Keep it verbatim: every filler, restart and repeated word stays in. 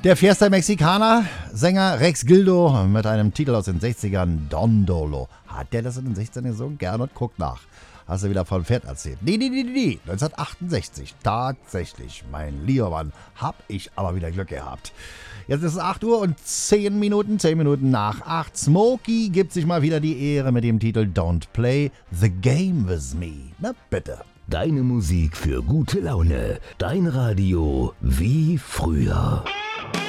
Der Fiesta Mexicana, Sänger Rex Gildo mit einem Titel aus den sechzigern, Don Dolo. Hat der das in den sechzigern gesungen? Gern und guck nach. Hast du wieder vom Pferd erzählt? Nee, nee, nee, nee, neunzehnhundertachtundsechzig. Tatsächlich, mein lieber Mann, hab ich aber wieder Glück gehabt. Jetzt ist es acht Uhr und zehn Minuten, zehn Minuten nach acht. Smokey gibt sich mal wieder die Ehre mit dem Titel Don't Play the Game With Me. Na bitte. Deine Musik für gute Laune. Dein Radio wie früher.